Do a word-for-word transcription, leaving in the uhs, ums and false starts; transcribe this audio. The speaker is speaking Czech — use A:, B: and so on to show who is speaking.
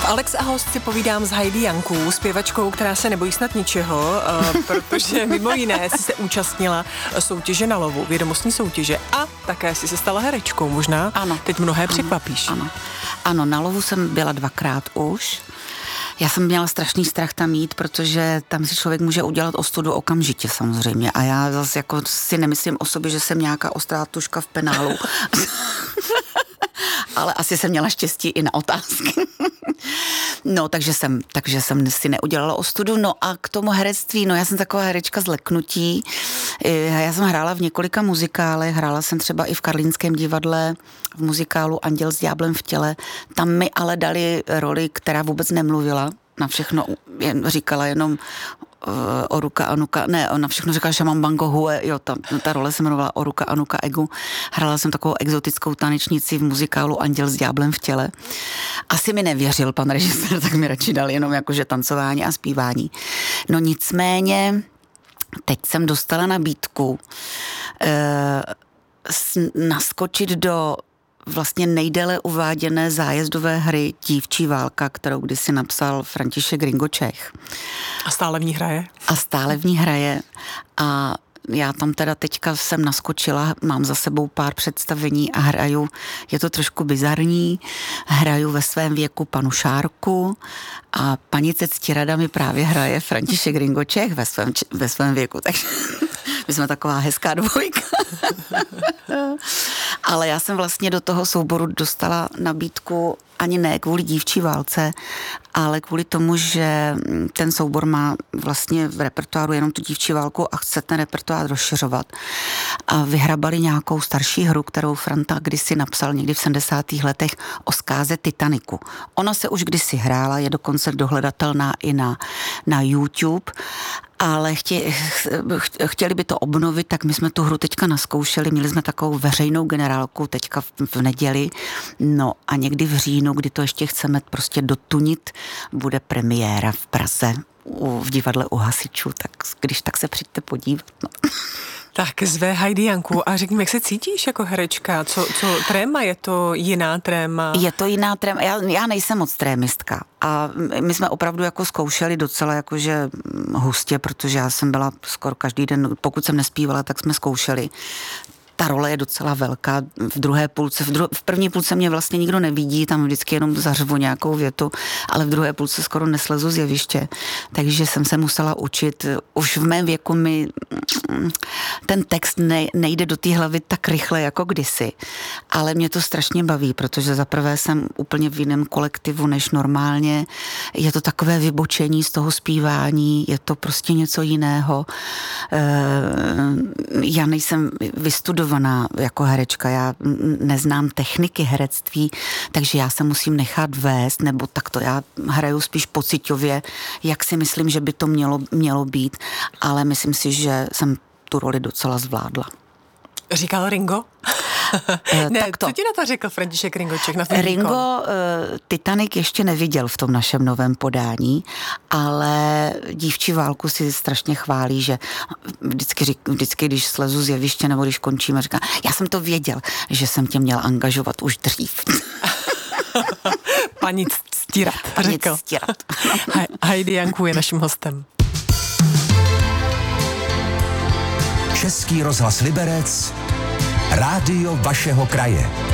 A: Alex a host si povídám s Heidi Jankou, zpěvačkou, která se nebojí snad ničeho, protože mimo jiné si se účastnila soutěže na lovu, vědomostní soutěže, a také si se stala herečkou možná.
B: Ano.
A: Teď mnohé
B: ano,
A: překvapíš.
B: Ano. ano, na lovu jsem byla dvakrát už. Já jsem měla strašný strach tam jít, protože tam si člověk může udělat ostudu okamžitě samozřejmě. A já zase jako si nemyslím o sobě, že jsem nějaká ostrá tuška v penálu. Ale asi jsem měla štěstí i na otázky. No, takže jsem, takže jsem si neudělala ostudu. No a k tomu herectví, no já jsem taková herečka z leknutí. Já jsem hrála v několika muzikálech, hrála jsem třeba i v Karlínském divadle, v muzikálu Anděl s ďáblem v těle. Tam mi ale dali roli, která vůbec nemluvila. Na všechno jen, říkala jenom Oruka Anuka, ne, ona všechno říkala Šaman Bango Hue, jo, ta, ta role se jmenovala Oruka Anuka Egu. Hrála jsem takovou exotickou tanečnici v muzikálu Anděl s ďáblem v těle. Asi mi nevěřil pan režisér, tak mi radši dal jenom jakože tancování a zpívání. No nicméně, teď jsem dostala nabídku eh, naskočit do vlastně nejdéle uváděné zájezdové hry Dívčí válka, kterou kdysi napsal František Ringočech.
A: A stále v ní hraje?
B: A stále v ní hraje. A já tam teda teďka jsem naskočila, mám za sebou pár představení a hraju, je to trošku bizarní, hraju ve svém věku panu Šárku a panice Ctirada mi právě hraje František Ringočech ve svém, ve svém věku, takže my jsme taková hezká dvojka. Ale já jsem vlastně do toho souboru dostala nabídku ani ne kvůli Dívčí válce, ale kvůli tomu, že ten soubor má vlastně v repertoáru jenom tu Dívčí válku a chce ten repertoár rozšiřovat. A vyhrabali nějakou starší hru, kterou Franta kdysi napsal někdy v sedmdesátých letech o zkáze Titaniku. Ona se už kdysi hrála, je dokonce dohledatelná i na, na YouTube, ale chtě, chtěli by to obnovit, tak my jsme tu hru teďka naskoušeli, měli jsme takovou veřejnou generálku teďka v, v neděli, no a někdy v říjnu, kdy to ještě chceme prostě dotunit, bude premiéra v Praze u, v divadle u Hasičů, tak když tak se přijďte podívat. No.
A: Tak zve Heidi Janku a řekni, jak se cítíš jako herečka? Co, co tréma? Je to jiná tréma?
B: Je to jiná tréma. Já, já nejsem moc trémistka a my jsme opravdu jako zkoušeli docela jakože hustě, protože já jsem byla skoro každý den, pokud jsem nespívala, tak jsme zkoušeli. Ta role je docela velká. V druhé půlce, v, dru- v první půlce mě vlastně nikdo nevidí, tam vždycky jenom zařvu nějakou větu, ale v druhé půlce skoro neslezu z jeviště. Takže jsem se musela učit. Už v mém věku mi ten text ne- nejde do té hlavy tak rychle jako kdysi. Ale mě to strašně baví, protože zaprvé jsem úplně v jiném kolektivu než normálně. Je to takové vybočení z toho zpívání, je to prostě něco jiného. Já nejsem vystudovaná jako herečka, já neznám techniky herectví, takže já se musím nechat vést, nebo takto já hraju spíš pocitově, jak si myslím, že by to mělo, mělo být, ale myslím si, že jsem tu roli docela zvládla.
A: Říkal Ringo? Ne,
B: tak to.
A: Co ti na to řekl František Ringoček? Na
B: Ringo uh, Titanic ještě neviděl v tom našem novém podání, ale Dívčí válku si strašně chválí, že vždycky, řík, vždycky když slezu z jeviště nebo když končíme, říká, já jsem to věděl, že jsem tě měl angažovat už dřív.
A: Paní Ctirad.
B: Paní Ctirad.
A: Heidi Janku je naším hostem.
C: Český rozhlas Liberec, rádio vašeho kraje.